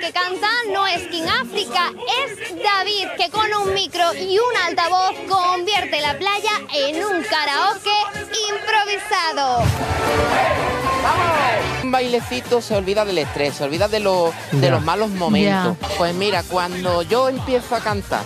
que canta no es King África, es David, que con un micro y un altavoz convierte la playa en un karaoke improvisado. Un bailecito se olvida del estrés, se olvida de los malos momentos. Pues mira, cuando yo empiezo a cantar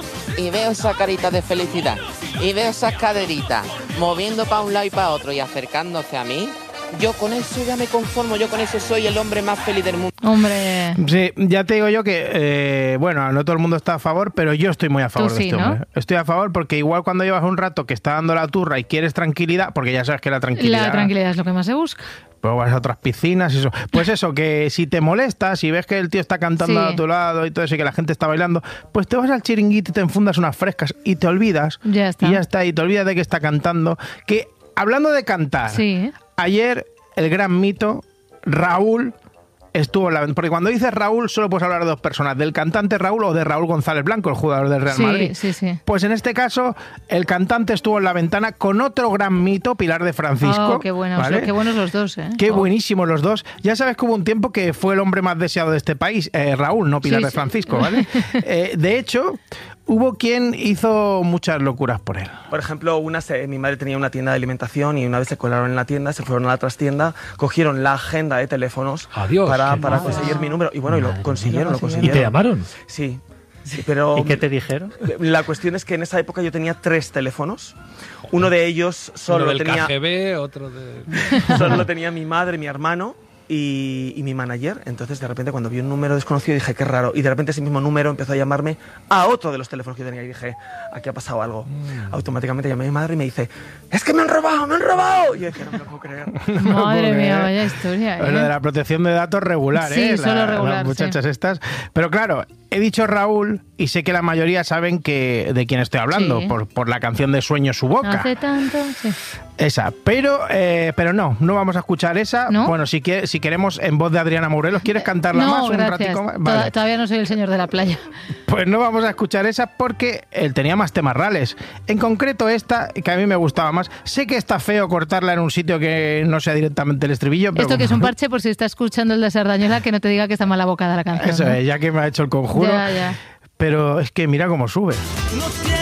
y veo esa carita de felicidad y veo esas caderitas moviendo para un lado y para otro y acercándose a mí, yo con eso ya me conformo, yo con eso soy el hombre más feliz del mundo. Hombre. Sí, ya te digo yo que, bueno, no todo el mundo está a favor, pero yo estoy muy a favor de este hombre. Estoy a favor porque igual cuando llevas un rato que está dando la turra y quieres tranquilidad, porque ya sabes que la tranquilidad es lo que más se busca. Pues vas a otras piscinas y eso. Pues eso, que si te molestas, si ves que el tío está cantando a tu lado y todo eso y que la gente está bailando, pues te vas al chiringuito y te enfundas unas frescas y te olvidas. Ya está. Y ya está, y te olvidas de que está cantando. Que, hablando de cantar, ayer el gran mito, Raúl, estuvo en la... Porque cuando dices Raúl solo puedes hablar de dos personas, del cantante Raúl o de Raúl González Blanco, el jugador del Real Madrid. Sí. Pues en este caso, el cantante estuvo en la ventana con otro gran mito, Pilar de Francisco. Oh, qué buenos, ¿vale? Qué buenos los dos, ¿eh? Qué buenísimos los dos. Ya sabes que hubo un tiempo que fue el hombre más deseado de este país, Raúl, no Pilar de Francisco, ¿vale? De hecho, hubo quien hizo muchas locuras por él. Por ejemplo, mi madre tenía una tienda de alimentación y una vez se colaron en la tienda, se fueron a la trastienda, cogieron la agenda de teléfonos para conseguir mi número. Y bueno, y lo consiguieron. ¿Y te llamaron? Sí, pero... ¿Y qué te dijeron? La cuestión es que en esa época yo tenía 3 teléfonos. Uno de ellos solo uno del tenía... KGB, otro de... Solo lo tenía mi madre, mi hermano y mi manager. Entonces de repente cuando vi un número desconocido dije qué raro, y de repente ese mismo número empezó a llamarme a otro de los teléfonos que yo tenía y dije aquí ha pasado algo. Automáticamente llamé a mi madre y me dice es que me han robado, y yo decía no me lo puedo creer. Madre mía, vaya historia, Lo de la protección de datos regular, sí, solo regular, las muchachas estas. Pero claro, he dicho Raúl y sé que la mayoría saben de quién estoy hablando, por la canción de Sueño su boca. Hace tanto, Esa, pero no vamos a escuchar esa. ¿No? Bueno, si queremos en voz de Adriana Morelos, ¿quieres cantarla más un ratico más? Vale. Todavía no soy el señor de la playa. Pues no vamos a escuchar esa porque él tenía más temas reales. En concreto esta, que a mí me gustaba más. Sé que está feo cortarla en un sitio que no sea directamente el estribillo, pero... Esto que es un parche por si está escuchando el de Sardañola, que no te diga que está mal abocada la canción. Eso ¿no? es, ya que me ha hecho el conjuro. Ya. Pero es que mira cómo sube.